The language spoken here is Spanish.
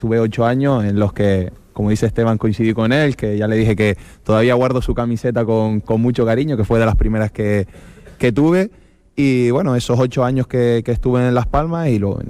Tuve 8 años en los que, como dice Esteban, coincidí con él, que ya le dije que todavía guardo su camiseta con mucho cariño, que fue de las primeras que tuve. Y bueno, esos 8 años que estuve en Las Palmas y